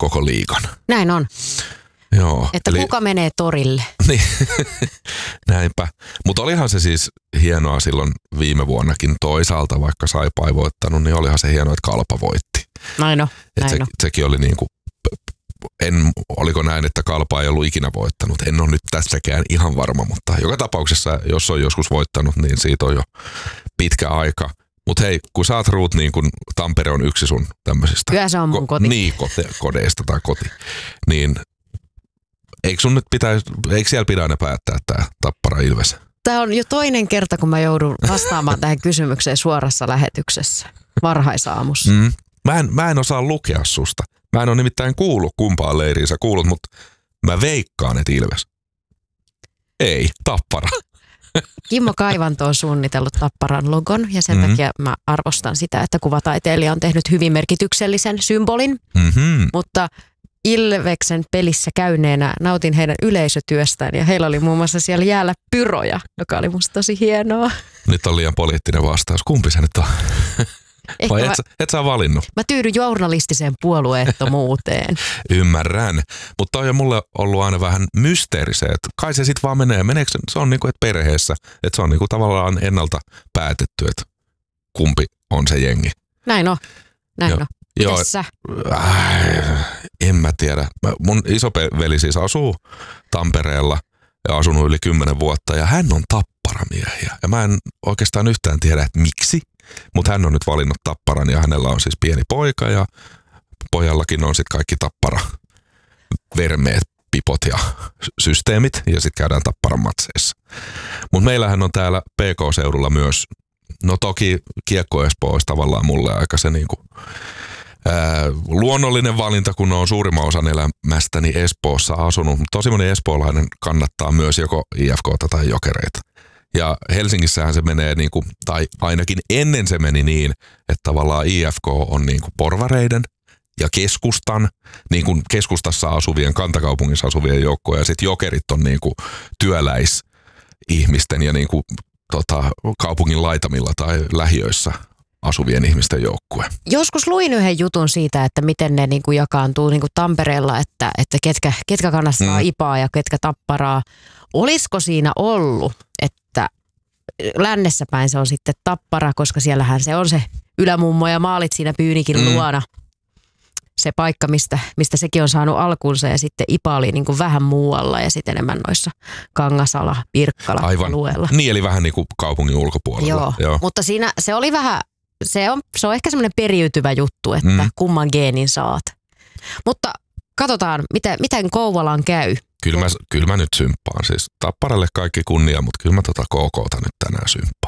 koko liigan. Näin on. Joo. Että kuka menee torille. Niin, näinpä. Mutta olihan se siis hienoa silloin viime vuonnakin toisaalta, vaikka Saipa ei voittanut, niin olihan se hienoa, että Kalpa voitti. Näin on. Sekin oli niin kuin, oliko näin, että Kalpa ei ollut ikinä voittanut. En ole nyt tässäkään ihan varma, mutta joka tapauksessa, jos on joskus voittanut, niin siitä on jo pitkä aika. Mutta hei, kun sä oot Ruut, niin kun Tampere on yksi sun tämmöisistä. Kyllä se on mun koti. Niin, kodeista tai koti. Niin eikö siellä pidä aina päättää tää Tappara Ilves? Tämä on jo toinen kerta, kun mä joudun vastaamaan tähän kysymykseen suorassa lähetyksessä, varhaisaamussa. Mä en osaa lukea susta. Mä en ole nimittäin kuullut kumpaan leiriin sä kuulut, mutta mä veikkaan, että Ilves. Ei, Tappara. Kimmo Kaivanto on suunnitellut Tapparan logon ja sen takia mä arvostan sitä, että kuvataiteilija on tehnyt hyvin merkityksellisen symbolin. Mutta Ilveksen pelissä käyneenä nautin heidän yleisötyöstään ja heillä oli muun muassa siellä jäällä pyroja, joka oli musta tosi hienoa. Nyt on liian poliittinen vastaus. Kumpi se nyt on? Vai et sä valinnut? Mä tyydyn journalistiseen puolueettomuuteen. Ymmärrän. Mutta toi on mulle ollut aina vähän mysteeri se, että kai se sit vaan menee. Meneekö se on niinku, että perheessä, että se on niinku tavallaan ennalta päätetty, että kumpi on se jengi. Näin on. Mites sä? En mä tiedä. Mun isoveli siis asuu Tampereella ja asunut yli 10 vuotta ja hän on Tapparamiehiä. Ja mä en oikeastaan yhtään tiedä, että miksi. Mutta hän on nyt valinnut Tapparan ja hänellä on siis pieni poika ja pojallakin on sitten kaikki Tappara vermeet, pipot ja systeemit ja sitten käydään Tapparan matseissa. Mutta meillähän on täällä PK-seudulla myös, no toki Kiekko Espoo olisi tavallaan mulle aika se niinku, luonnollinen valinta, kun on suurimman osan elämästäni Espoossa asunut. Tosi moni espoolainen kannattaa myös joko IFK:ta tai Jokereita. Ja Helsingissähän se menee niin kuin, tai ainakin ennen se meni niin, että tavallaan IFK on niin kuin porvareiden ja keskustan, niin kuin keskustassa asuvien, kantakaupungissa asuvien joukkoja, ja sitten Jokerit on niin kuin työläisihmisten ja niin kuin, kaupungin laitamilla tai lähiöissä asuvien ihmisten joukkue. Joskus luin yhden jutun siitä, että miten ne niin kuin jakaantuu niin kuin Tampereella, että ketkä kannattaa IPAa ja ketkä Tapparaa. Olisiko siinä ollut, että lännessä päin se on sitten Tappara, koska siellähän se on se ylämummo ja maalit siinä Pyynikin luona. Se paikka, mistä sekin on saanut alkunsa ja sitten IPA oli niin kuin vähän muualla ja sitten enemmän noissa Kangasala, Pirkkala alueella. Niin, eli vähän niin kuin kaupungin ulkopuolella. Joo. Mutta siinä se oli vähän, se on ehkä semmoinen periytyvä juttu, että kumman geenin saat. Mutta katsotaan, miten Kouvolaan käy. Kyllä mä nyt symppaan. Siis Tapparalle kaikki kunnia, mutta kyllä mä KK:ta nyt tänään symppaan.